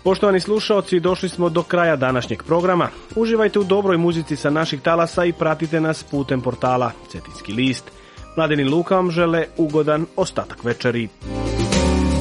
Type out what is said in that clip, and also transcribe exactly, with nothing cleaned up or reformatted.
Poštovani slušaoci, došli smo do kraja današnjeg programa. Uživajte u dobroj muzici sa naših talasa i pratite nas putem portala Cetinski list. Mladen i Luka vam žele ugodan ostatak večeri.